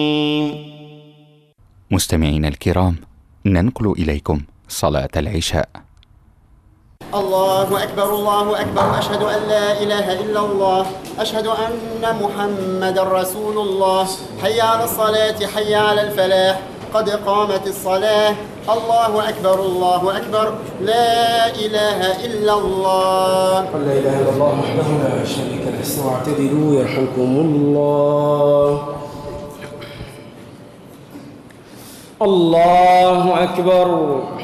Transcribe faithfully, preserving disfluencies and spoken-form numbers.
مستمعينا الكرام، ننقل إليكم صلاة العشاء. الله أكبر الله أكبر، أشهد أن لا إله إلا الله، أشهد أن محمد رسول الله، حي على الصلاة حي على الفلاح، قد قامت الصلاة، الله أكبر الله أكبر، لا إله إلا الله. لا إله إلا الله وحده لا شريك له. استووا واعتدلوا يرحمكم الله. الله أكبر.